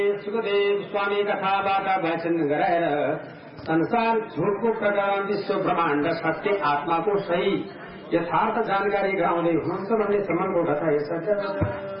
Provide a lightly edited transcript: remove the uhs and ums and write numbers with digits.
सुखदेव स्वामी कथाबाट वचन गराएर संसार झुटको प्रकरण विश्व ब्रह्माण्ड सत्य आत्माको सही यथार्थ जानकारी गराउँदै हुनुहुन्छ भन्ने सम्मको कथा